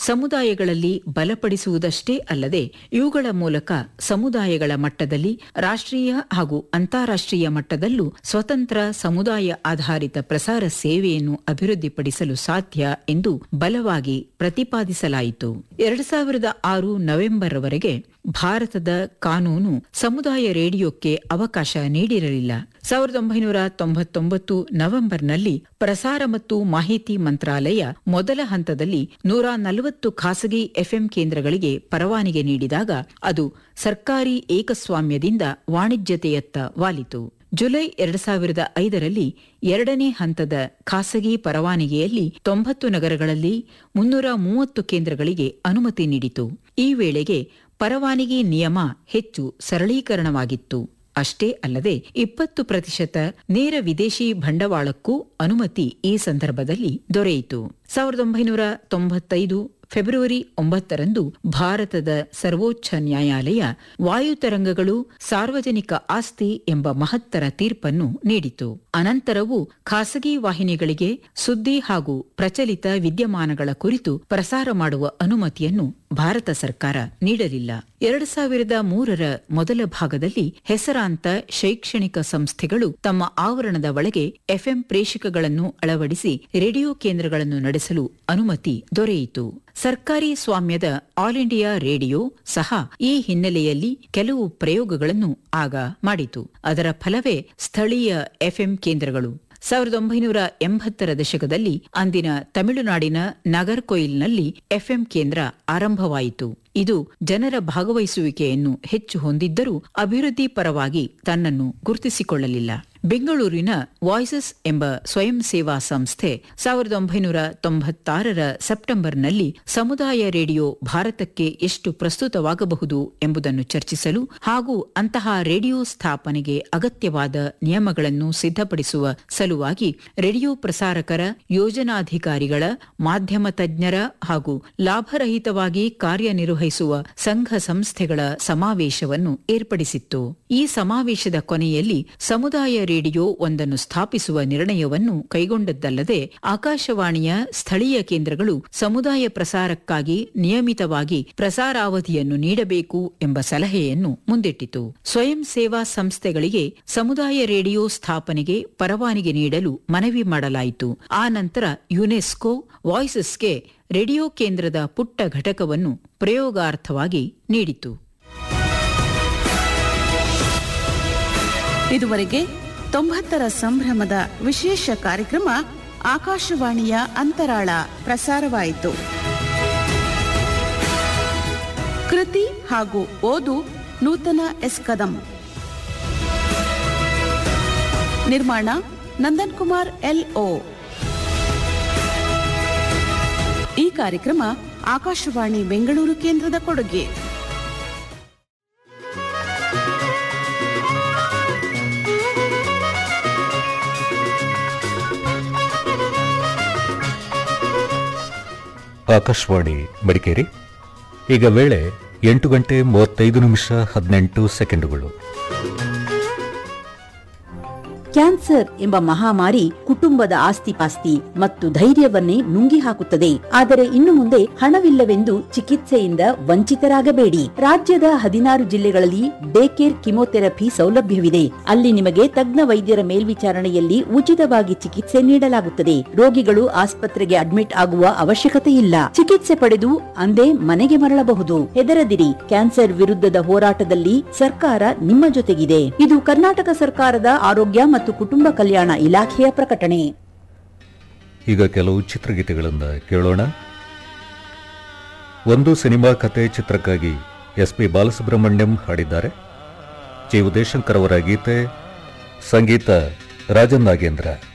ಸಮುದಾಯಗಳಲ್ಲಿ ಬಲಪಡಿಸುವುದಷ್ಟೇ ಅಲ್ಲದೆ ಇವುಗಳ ಮೂಲಕ ಸಮುದಾಯಗಳ ಮಟ್ಟದಲ್ಲಿ ರಾಷ್ಟ್ರೀಯ ಹಾಗೂ ಅಂತಾರಾಷ್ಟ್ರೀಯ ಮಟ್ಟದಲ್ಲೂ ಸ್ವತಂತ್ರ ಸಮುದಾಯ ಆಧಾರಿತ ಪ್ರಸಾರ ಸೇವೆಯನ್ನು ಅಭಿವೃದ್ಧಿಪಡಿಸಲು ಸಾಧ್ಯ ಎಂದು ಬಲವಾಗಿ ಪ್ರತಿಪಾದಿಸಲಾಯಿತು. 2006 ನವೆಂಬರ್ ವರೆಗೆ ಭಾರತದ ಕಾನೂನು ಸಮುದಾಯ ರೇಡಿಯೋಕ್ಕೆ ಅವಕಾಶ ನೀಡಿರಲಿಲ್ಲ. 1999 ನವೆಂಬರ್ನಲ್ಲಿ ಪ್ರಸಾರ ಮತ್ತು ಮಾಹಿತಿ ಮಂತ್ರಾಲಯ ಮೊದಲ ಹಂತದಲ್ಲಿ 140 ಖಾಸಗಿ ಎಫ್ಎಂ ಕೇಂದ್ರಗಳಿಗೆ ಪರವಾನಗಿ ನೀಡಿದಾಗ ಅದು ಸರ್ಕಾರಿ ಏಕಸ್ವಾಮ್ಯದಿಂದ ವಾಣಿಜ್ಯತೆಯತ್ತ ವಾಲಿತು. ಜುಲೈ 2005ರಲ್ಲಿ ಎರಡನೇ ಹಂತದ ಖಾಸಗಿ ಪರವಾನಗಿಯಲ್ಲಿ 90 ನಗರಗಳಲ್ಲಿ 330 ಕೇಂದ್ರಗಳಿಗೆ ಅನುಮತಿ ನೀಡಿತು. ಈ ವೇಳೆಗೆ ಪರವಾನಗಿ ನಿಯಮ ಹೆಚ್ಚು ಸರಳೀಕರಣವಾಗಿತ್ತು. ಅಷ್ಟೇ ಅಲ್ಲದೆ 20% ನೇರ ವಿದೇಶಿ ಬಂಡವಾಳಕ್ಕೂ ಅನುಮತಿ ಈ ಸಂದರ್ಭದಲ್ಲಿ ದೊರೆಯಿತು. 1995 ಫೆಬ್ರವರಿ 9ರಂದು ಭಾರತದ ಸರ್ವೋಚ್ಚ ನ್ಯಾಯಾಲಯ ವಾಯುತರಂಗಗಳು ಸಾರ್ವಜನಿಕ ಆಸ್ತಿ ಎಂಬ ಮಹತ್ತರ ತೀರ್ಪನ್ನು ನೀಡಿತು. ಅನಂತರವೂ ಖಾಸಗಿ ವಾಹಿನಿಗಳಿಗೆ ಸುದ್ದಿ ಹಾಗೂ ಪ್ರಚಲಿತ ವಿದ್ಯಮಾನಗಳ ಕುರಿತು ಪ್ರಸಾರ ಮಾಡುವ ಅನುಮತಿಯನ್ನು ಭಾರತ ಸರ್ಕಾರ ನೀಡಲಿಲ್ಲ. 2003ರ ಮೊದಲ ಭಾಗದಲ್ಲಿ ಹೆಸರಾಂತ ಶೈಕ್ಷಣಿಕ ಸಂಸ್ಥೆಗಳು ತಮ್ಮ ಆವರಣದ ಒಳಗೆ ಎಫ್ಎಂ ಪ್ರೇಷಕಗಳನ್ನು ಅಳವಡಿಸಿ ರೇಡಿಯೋ ಕೇಂದ್ರಗಳನ್ನು ನಡೆಸಲು ಅನುಮತಿ ದೊರೆಯಿತು. ಸರ್ಕಾರಿ ಸ್ವಾಮ್ಯದ ಆಲ್ ಇಂಡಿಯಾ ರೇಡಿಯೋ ಸಹ ಈ ಹಿನ್ನೆಲೆಯಲ್ಲಿ ಕೆಲವು ಪ್ರಯೋಗಗಳನ್ನು ಆಗ ಮಾಡಿತು. ಅದರ ಫಲವೇ ಸ್ಥಳೀಯ ಎಫ್ಎಂ ಕೇಂದ್ರಗಳು. 1980ರ ದಶಕದಲ್ಲಿ ಅಂದಿನ ತಮಿಳುನಾಡಿನ ನಗರ್ಕೊಯಿಲ್ನಲ್ಲಿ ಎಫ್ಎಂ ಕೇಂದ್ರ ಆರಂಭವಾಯಿತು. ಇದು ಜನರ ಭಾಗವಹಿಸುವಿಕೆಯನ್ನು ಹೆಚ್ಚು ಹೊಂದಿದ್ದರೂ ಅಭಿವೃದ್ಧಿ ಪರವಾಗಿ ತನ್ನನ್ನು ಗುರುತಿಸಿಕೊಳ್ಳಲಿಲ್ಲ. ಬೆಂಗಳೂರಿನ ವಾಯ್ಸಸ್ ಎಂಬ ಸ್ವಯಂ ಸೇವಾ ಸಂಸ್ಥೆ 1996ರ ಸೆಪ್ಟೆಂಬರ್ನಲ್ಲಿ ಸಮುದಾಯ ರೇಡಿಯೋ ಭಾರತಕ್ಕೆ ಎಷ್ಟು ಪ್ರಸ್ತುತವಾಗಬಹುದು ಎಂಬುದನ್ನು ಚರ್ಚಿಸಲು ಹಾಗೂ ಅಂತಹ ರೇಡಿಯೋ ಸ್ಥಾಪನೆಗೆ ಅಗತ್ಯವಾದ ನಿಯಮಗಳನ್ನು ಸಿದ್ಧಪಡಿಸುವ ಸಲುವಾಗಿ ರೇಡಿಯೋ ಪ್ರಸಾರಕರ, ಯೋಜನಾಧಿಕಾರಿಗಳ, ಮಾಧ್ಯಮ ತಜ್ಞರ ಹಾಗೂ ಲಾಭರಹಿತವಾಗಿ ಕಾರ್ಯನಿರ್ವಹಿಸುವ ಸಂಘ ಸಂಸ್ಥೆಗಳ ಸಮಾವೇಶವನ್ನು ಏರ್ಪಡಿಸಿತ್ತು. ಈ ಸಮಾವೇಶದ ಕೊನೆಯಲ್ಲಿ ಸಮುದಾಯ ರೇಡಿಯೋ ಒಂದನ್ನು ಸ್ಥಾಪಿಸುವ ನಿರ್ಣಯವನ್ನು ಕೈಗೊಂಡದ್ದಲ್ಲದೆ ಆಕಾಶವಾಣಿಯ ಸ್ಥಳೀಯ ಕೇಂದ್ರಗಳು ಸಮುದಾಯ ಪ್ರಸಾರಕ್ಕಾಗಿ ನಿಯಮಿತವಾಗಿ ಪ್ರಸಾರಾವಧಿಯನ್ನು ನೀಡಬೇಕು ಎಂಬ ಸಲಹೆಯನ್ನು ಮುಂದಿಟ್ಟಿತು. ಸ್ವಯಂ ಸೇವಾ ಸಂಸ್ಥೆಗಳಿಗೆ ಸಮುದಾಯ ರೇಡಿಯೋ ಸ್ಥಾಪನೆಗೆ ಪರವಾನಗಿ ನೀಡಲು ಮನವಿ ಮಾಡಲಾಯಿತು. ಆ ನಂತರ ಯುನೆಸ್ಕೋ ವಾಯ್ಸಸ್ಗೆ ರೇಡಿಯೋ ಕೇಂದ್ರದ ಪುಟ್ಟ ಘಟಕವನ್ನು ಪ್ರಯೋಗಾರ್ಥವಾಗಿ ನೀಡಿತು. ಇದುವರೆಗೆ 90ರ ಸಂಭ್ರಮದ ವಿಶೇಷ ಕಾರ್ಯಕ್ರಮ ಆಕಾಶವಾಣಿಯ ಅಂತರಾಳ ಪ್ರಸಾರವಾಯಿತು. ಕೃತಿ ಹಾಗೂ ಓದು ನೂತನ ಎಸ್ ಕದಂ. ನಿರ್ಮಾಣ ನಂದನ್ ಕುಮಾರ್ LO. ಈ ಕಾರ್ಯಕ್ರಮ ಆಕಾಶವಾಣಿ ಬೆಂಗಳೂರು ಕೇಂದ್ರದ ಕೊಡುಗೆ. ಆಕಾಶವಾಣಿ ಮಡಿಕೇರಿ. ಈಗ ವೇಳೆ 8:35 ಕ್ಯಾನ್ಸರ್ ಎಂಬ ಮಹಾಮಾರಿ ಕುಟುಂಬದ ಆಸ್ತಿಪಾಸ್ತಿ ಮತ್ತು ಧೈರ್ಯವನ್ನೇ ನುಂಗಿ ಹಾಕುತ್ತದೆ. ಆದರೆ ಇನ್ನು ಮುಂದೆ ಹಣವಿಲ್ಲವೆಂದು ಚಿಕಿತ್ಸೆಯಿಂದ ವಂಚಿತರಾಗಬೇಡಿ. ರಾಜ್ಯದ 16 ಜಿಲ್ಲೆಗಳಲ್ಲಿ ಡೇ ಕೇರ್ ಕಿಮೋಥೆರಪಿ ಸೌಲಭ್ಯವಿದೆ. ಅಲ್ಲಿ ನಿಮಗೆ ತಜ್ಞ ವೈದ್ಯರ ಮೇಲ್ವಿಚಾರಣೆಯಲ್ಲಿ ಉಚಿತವಾಗಿ ಚಿಕಿತ್ಸೆ ನೀಡಲಾಗುತ್ತದೆ. ರೋಗಿಗಳು ಆಸ್ಪತ್ರೆಗೆ ಅಡ್ಮಿಟ್ ಆಗುವ ಅವಶ್ಯಕತೆ ಇಲ್ಲ. ಚಿಕಿತ್ಸೆ ಪಡೆದು ಅಂದೇ ಮನೆಗೆ ಮರಳಬಹುದು. ಹೆದರದಿರಿ. ಕ್ಯಾನ್ಸರ್ ವಿರುದ್ಧದ ಹೋರಾಟದಲ್ಲಿ ಸರ್ಕಾರ ನಿಮ್ಮ ಜೊತೆಗಿದೆ. ಇದು ಕರ್ನಾಟಕ ಸರ್ಕಾರದ ಆರೋಗ್ಯ ಮತ್ತು ಕುಟುಂಬ ಕಲ್ಯಾಣ ಇಲಾಖೆಯ ಪ್ರಕಟಣೆ. ಈಗ ಕೆಲವು ಚಿತ್ರಗೀತೆಗಳನ್ನು ಕೇಳೋಣ. ಒಂದು ಸಿನಿಮಾ ಕಥೆ ಚಿತ್ರಕ್ಕಾಗಿ SP ಬಾಲಸುಬ್ರಹ್ಮಣ್ಯಂ ಹಾಡಿದ್ದಾರೆ. ಜಿ ಉದಯಶಂಕರ್ ಅವರ ಗೀತೆ, ಸಂಗೀತ ರಾಜನ್ ನಾಗೇಂದ್ರ.